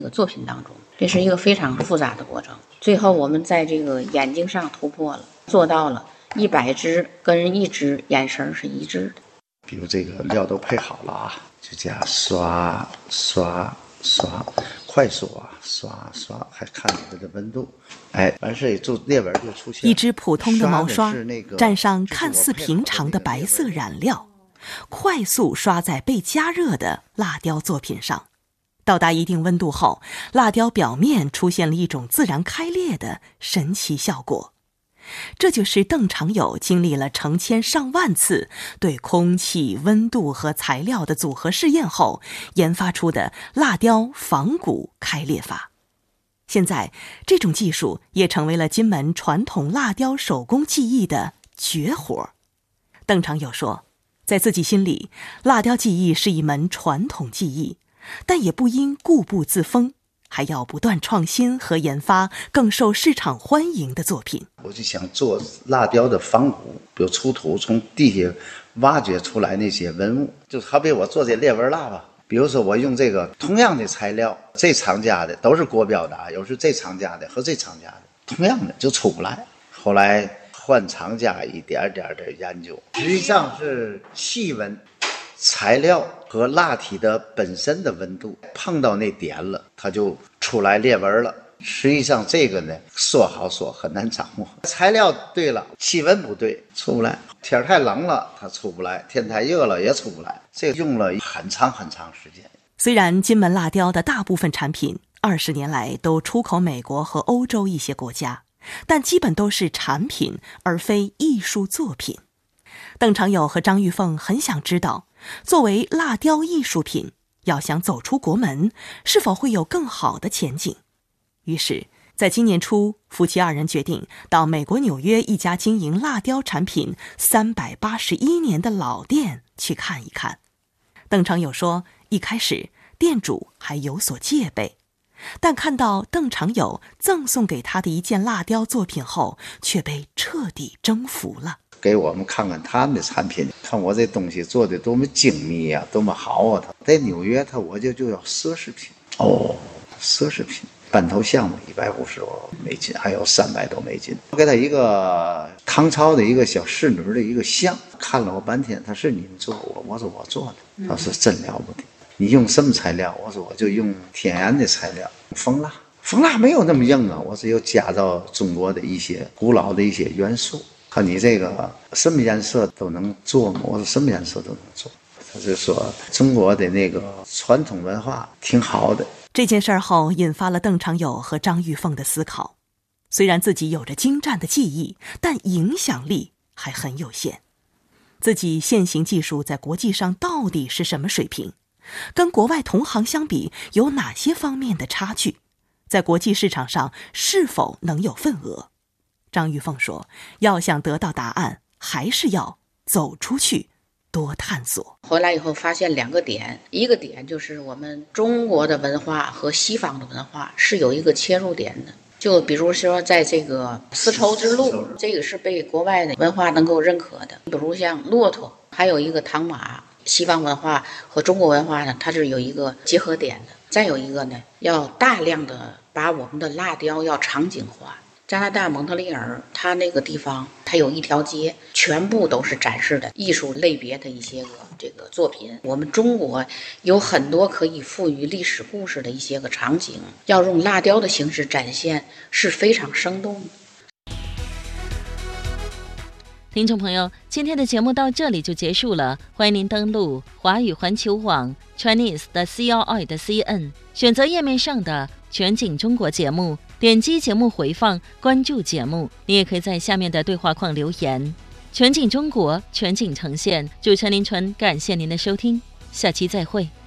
作品当中，这是一个非常复杂的过程。最后我们在这个眼睛上突破了，做到了100只跟1只眼神是一致的。 比如这个料都配好了啊，就这样刷刷刷，快速啊，刷刷，还看它的温度，完事就裂纹就出现了。 一支普通的毛刷蘸上看似平常的白色染料，快速刷在被加热的蜡雕作品上。到达一定温度后，蜡雕表面出现了一种自然开裂的神奇效果。这就是邓长友经历了成千上万次对空气、温度和材料的组合试验后研发出的蜡雕仿古开裂法。现在，这种技术也成为了金门传统蜡雕手工技艺的绝活。邓长友说，在自己心里，蜡雕技艺是一门传统技艺，但也不应固步自封，还要不断创新和研发更受市场欢迎的作品。 我就想做蜡雕的仿古，比如出土从地下挖掘出来那些文物，就好比我做这裂纹蜡吧。比如说我用这个同样的材料，这厂家的都是国标的，有时这厂家的和这厂家的同样的就出不来。后来换厂家一点点的研究，实际上是细温材料和蜡体的本身的温度碰到那点了，它就出来裂纹了。实际上这个呢，说好说很难掌握，材料对了，气温不对，出不来。天太冷了它出不来，天太热了也出不来，这用了很长很长时间。 虽然金门蜡雕的大部分产品20年来都出口美国和欧洲一些国家，但基本都是产品而非艺术作品。邓长友和张玉凤很想知道，作为蜡雕艺术品，要想走出国门，是否会有更好的前景？于是在今年初，夫妻2人决定到美国纽约一家经营蜡雕产品381年的老店去看一看。邓长友说，一开始店主还有所戒备，但看到邓长友赠送给他的一件蜡雕作品后，却被彻底征服了。 给我们看看他们的产品，看我这东西做的多么精密啊，多么好啊！在纽约我就要奢侈品奢侈品。办头项目150多美金，还有300多美金。我给他一个唐朝的一个小侍女的一个像，看了我半天，他是你们做我说我做的，他说真了不得。你用什么材料？我说我就用天然的材料，蜂蜡。蜂蜡没有那么硬啊，我只有加到中国的一些古老的一些元素。看你这个什么颜色都能做吗？我说什么颜色都能做。他就说中国的那个传统文化挺好的。 这件事后引发了邓长友和张玉凤的思考。虽然自己有着精湛的技艺，但影响力还很有限。自己现行技术在国际上到底是什么水平？跟国外同行相比，有哪些方面的差距？在国际市场上是否能有份额？张玉凤说，要想得到答案，还是要走出去多探索。 回来以后发现2个点，一个点就是我们中国的文化和西方的文化是有一个切入点的，就比如说在这个丝绸之路，这个是被国外的文化能够认可的，比如像骆驼，还有一个唐马，西方文化和中国文化呢，它是有一个结合点的。再有一个呢，要大量的把我们的蜡雕要场景化。加拿大蒙特利尔，它那个地方，它有一条街，全部都是展示的艺术类别的一些个这个作品。我们中国有很多可以赋予历史故事的一些个场景，要用蜡雕的形式展现，是非常生动的。 听众朋友，今天的节目到这里就结束了，欢迎您登录华语环球网 Chinese 的 CRI 的 CN， 选择页面上的全景中国节目，点击节目回放，关注节目。你也可以在下面的对话框留言。全景中国，全景呈现。主持人林纯，感谢您的收听，下期再会。